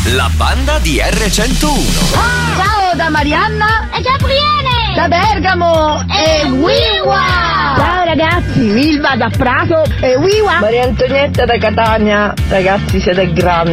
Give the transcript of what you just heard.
la banda di R101. Ciao da Marianna e Gabriele da Bergamo e Wiwa. Ciao ragazzi, Silva da Prato e Wiwa. Maria Antonietta da Catania. Ragazzi, siete grandi.